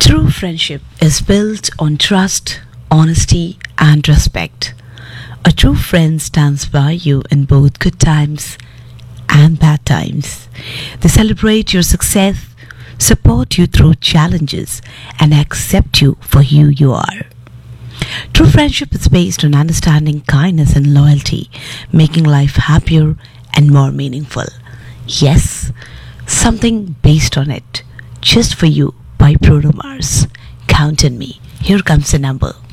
True friendship is built on trust, honesty, and respect. A true friend stands by you in both good times and bad times. They celebrate your success, support you through challenges, and accept you for who you are. True friendship is based on understanding, kindness, and loyalty, making life happier and more meaningful. Yes, something based on it, just for you by Bruno Mars. Count on me. Here comes the number.